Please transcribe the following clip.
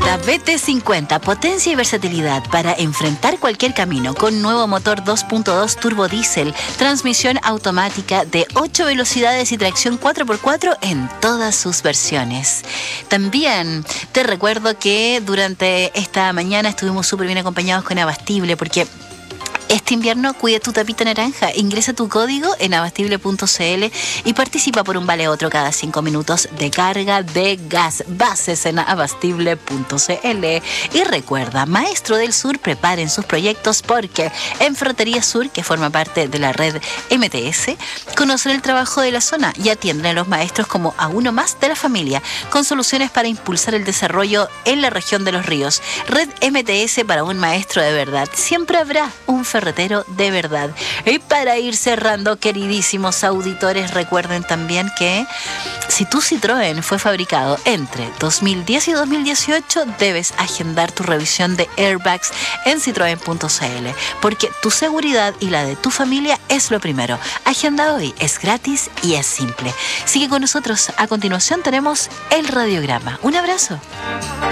Presenta BT50, potencia y versatilidad para enfrentar cualquier camino con nuevo motor 2.2 turbo diésel, transmisión automática de 8 velocidades y tracción 4x4 en todas sus versiones. También te recuerdo que durante esta mañana estuvimos súper bien acompañados con Abastible, porque este invierno cuida tu tapita naranja. Ingresa tu código en abastible.cl y participa por un vale otro cada 5 minutos de carga de gas. Bases en abastible.cl. Y recuerda, Maestro del Sur, preparen sus proyectos porque en Ferretería Sur, que forma parte de la red MTS, conocen el trabajo de la zona y atienden a los maestros como a uno más de la familia, con soluciones para impulsar el desarrollo en la región de los ríos. Red MTS para un maestro de verdad. Siempre habrá un ferretero de verdad. Y para ir cerrando, queridísimos auditores, recuerden también que si tu Citroën fue fabricado entre 2010 y 2018, debes agendar tu revisión de airbags en citroen.cl, porque tu seguridad y la de tu familia es lo primero. Agenda hoy, es gratis y es simple. Sigue con nosotros. A continuación tenemos el radiograma. Un abrazo.